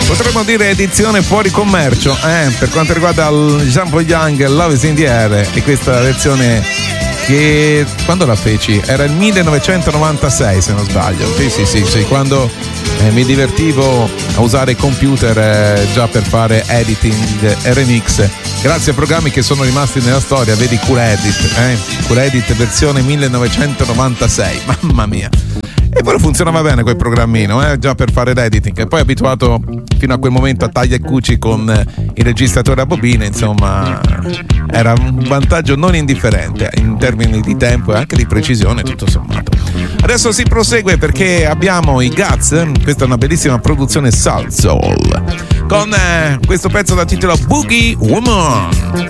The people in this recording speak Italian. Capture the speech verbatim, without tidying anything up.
Potremmo dire edizione fuori commercio, eh, per quanto riguarda il Jean-Paul Young Love is in the Air, e questa versione che quando la feci? Era il millenovecentonovantasei, se non sbaglio. Sì, sì, sì, sì, quando eh, mi divertivo a usare il computer eh, già per fare editing e remix, grazie a programmi che sono rimasti nella storia. Vedi Cool Edit, eh? Cool Edit versione millenovecentonovantasei, mamma mia. E poi funzionava bene quel programmino, eh, già per fare l'editing. E poi abituato fino a quel momento a taglia e cuci con il registratore a bobine, insomma, era un vantaggio non indifferente in termini di tempo e anche di precisione, tutto sommato. Adesso si prosegue perché abbiamo i Guts, questa è una bellissima produzione Soul Soul, con eh, questo pezzo dal titolo Boogie Woman.